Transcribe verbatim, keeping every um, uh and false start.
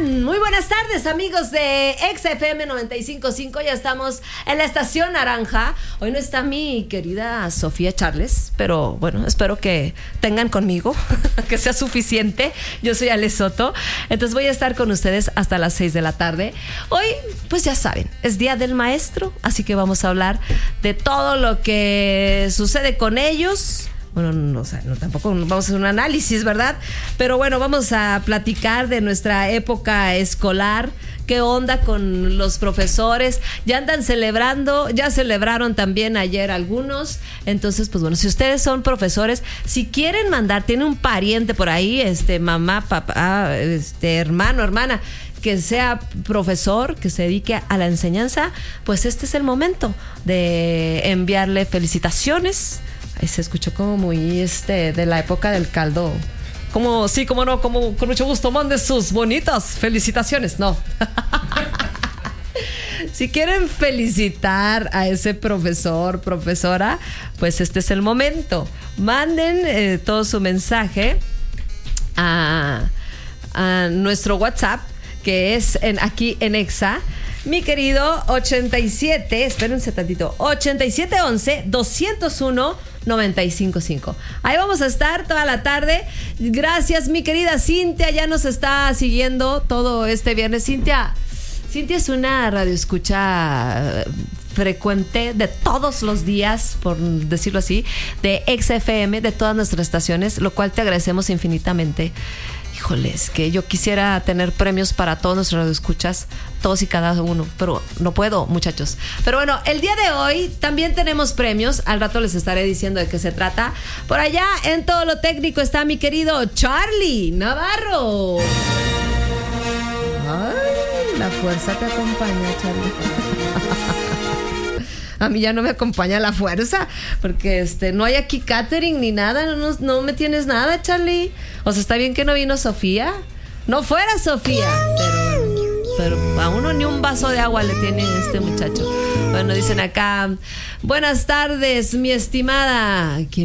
están? Muy buenas tardes, amigos de X F M noventa y cinco punto cinco. Ya estamos en la estación naranja. Hoy no está mi querida Sofía Charles, pero bueno, espero que tengan conmigo, que sea suficiente. Yo soy Ale Soto, entonces voy a estar con ustedes hasta las seis de la tarde. Hoy, pues ya saben, es Día del Maestro, así que vamos a hablar de todo lo que sucede con ellos. Bueno, no, o sea, no, tampoco vamos a hacer un análisis, ¿verdad? Pero bueno, vamos a platicar de nuestra época escolar. ¿Qué onda con los profesores? Ya andan celebrando, ya celebraron también ayer algunos. Entonces, pues bueno, si ustedes son profesores, si quieren mandar, tiene un pariente por ahí, este, mamá, papá, este, hermano, hermana, que sea profesor, que se dedique a la enseñanza, pues este es el momento de enviarle felicitaciones. Ahí se escuchó como muy este de la época del caldo. Como, sí, como no, como con mucho gusto, mande sus bonitas felicitaciones. No. Si quieren felicitar a ese profesor, profesora, pues este es el momento. Manden eh, todo su mensaje a, a nuestro WhatsApp, que es en, aquí en Exa. Mi querido ochenta y siete, espérense tantito, ochenta y siete once, doscientos uno, noventa y cinco cinco. Ahí vamos a estar toda la tarde. Gracias, mi querida Cintia, ya nos está siguiendo todo este viernes. Cintia, Cintia es una radioescucha frecuente de todos los días, por decirlo así, de X F M, de todas nuestras estaciones, lo cual te agradecemos infinitamente. Híjoles, que yo quisiera tener premios para todos nuestros radioescuchas, todos y cada uno, pero no puedo, muchachos. Pero bueno, el día de hoy también tenemos premios. Al rato les estaré diciendo de qué se trata. Por allá, en todo lo técnico, está mi querido Charlie Navarro. Ay, la fuerza te acompaña, Charlie. A mí ya no me acompaña la fuerza, porque este no hay aquí catering ni nada. No, no, no me tienes nada, Charlie. O sea, está bien que no vino Sofía. No fuera Sofía, pero, pero a uno ni un vaso de agua le tiene este muchacho. Bueno, dicen acá, buenas tardes, mi estimada.